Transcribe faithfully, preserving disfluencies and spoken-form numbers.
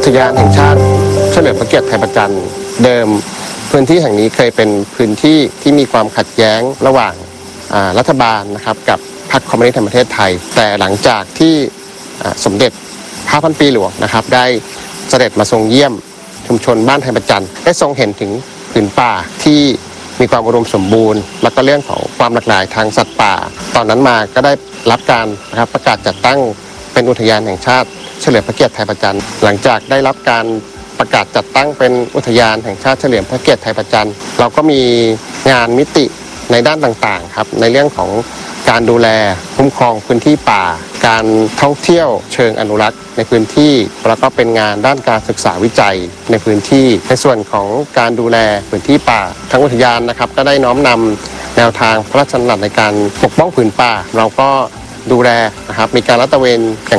ทยานแห่งชาติเฉลิมพระเกียรติไทยประจันเดิมพื้นที่แห่งนี้เคยเป็นพื้นที่ที่มีความขัดแย้งระหว่างรัฐบาลนะครับกับพรรคคอมมิวนิสต์แห่งประเทศไทยแต่หลังจากที่สมเด็จพระพันปีหลวงนะครับได้เสด็จมาทรงเยี่ยมชุมชนบ้านไทยประจันได้ทรงเห็นถึงผืนป่าที่มีความอุดมสมบูรณ์แล้วก็เรื่องของความหลากหลายทางสัตว์ป่าตอนนั้นมาก็ได้รับการนะครับประกาศจัดตั้งเป็นอุทยานแห่งชาติเฉลิมพระเกียรติไทยประจันหลังจากได้รับการประกาศจัดตั้งเป็นอุทยานแห่งชาติเฉลิมพระเกียรติไทยประจันเราก็มีงานมิติในด้านต่างๆครับในเรื่องของการดูแลคุ้มครองพื้นที่ป่าการท่องเที่ยวเชิงอนุรักษ์ในพื้นที่แล้วก็เป็นงานด้านการศึกษาวิจัยในพื้นที่ในส่วนของการดูแลพื้นที่ป่าทั้งอุทยานนะครับก็ได้น้อมนำแนวทางพระราชดำรัสในการปกป้องผืนป่าเราก็ดูแลนะครับมีการลาดตระเวน